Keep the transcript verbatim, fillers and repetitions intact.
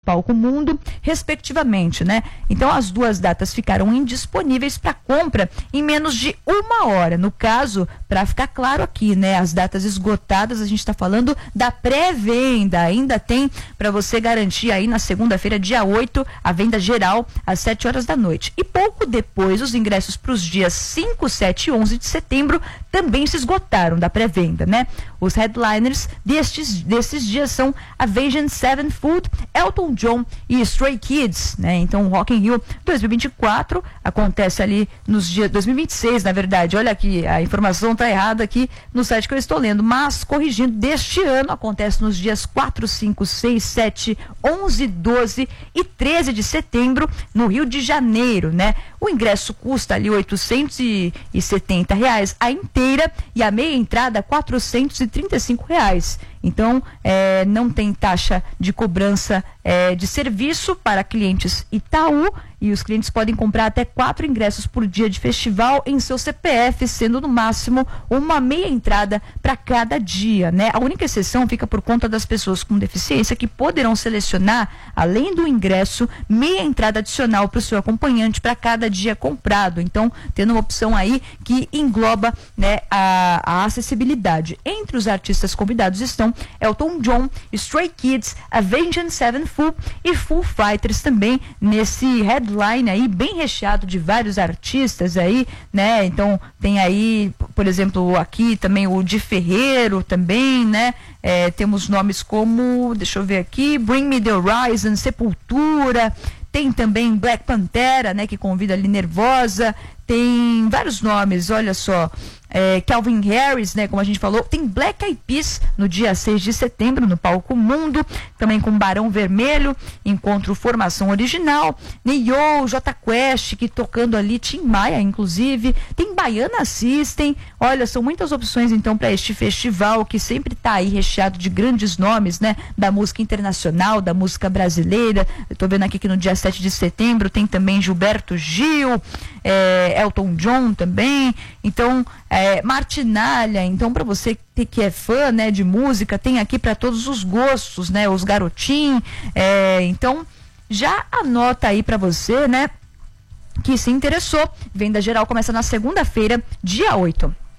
Palco Mundo, respectivamente, né? Então as duas datas ficaram indisponíveis para compra em menos de uma hora. No caso, para ficar claro aqui, né? As datas esgotadas, a gente está falando da pré-venda. Ainda tem para você garantir aí na segunda-feira, dia oito, a venda geral às sete horas da noite. E pouco depois, os ingressos para os dias cinco, sete e onze de setembro também se esgotaram da pré-venda, né? Os headliners destes, desses dias são Avenged Sevenfold, Elton John e Stray Kids, né? Então, o Rock in Rio dois mil e vinte e quatro acontece ali nos dias dois mil e vinte e seis, na verdade. Olha aqui, a informação está errada aqui no site que eu estou lendo, mas corrigindo, deste ano acontece nos dias quatro, cinco, seis, sete, onze, doze e treze de setembro no Rio de Janeiro, né? O ingresso custa ali oitocentos e setenta reais a inteira e a meia entrada quatrocentos e trinta e cinco reais. Então, é, não tem taxa de cobrança é, de serviço para clientes Itaú, e os clientes podem comprar até quatro ingressos por dia de festival em seu C P F, sendo no máximo uma meia entrada para cada dia, né? A única exceção fica por conta das pessoas com deficiência, que poderão selecionar, além do ingresso, meia entrada adicional para o seu acompanhante para cada dia comprado. Então, tendo uma opção aí que engloba, né, a, a acessibilidade. Entre os artistas convidados estão Elton John, Stray Kids, Avenged Sevenfold e Foo Fighters também nesse headline aí bem recheado de vários artistas aí, né? Então tem aí, por exemplo, aqui também o Di Ferreiro também, né? É, temos nomes como, deixa eu ver aqui, Bring Me The Horizon, Sepultura, tem também Black Pantera, né? Que convida ali Nervosa, tem vários nomes, olha só. É, Calvin Harris, né, como a gente falou, tem Black Eyed Peas no dia seis de setembro no Palco Mundo, também com Barão Vermelho, encontro Formação Original, Neo, J Quest, que tocando ali, Tim Maia, inclusive, tem Baiana System. Olha, são muitas opções então para este festival que sempre está aí recheado de grandes nomes, né, da música internacional, da música brasileira. Eu tô vendo aqui que no dia sete de setembro tem também Gilberto Gil, é, Elton John também, então é, Martinalha. Então, para você que, que é fã, né, de música, tem aqui para todos os gostos, né, os garotinhos, é, então já anota aí para você, né, que se interessou. Venda geral começa na segunda-feira, dia oito.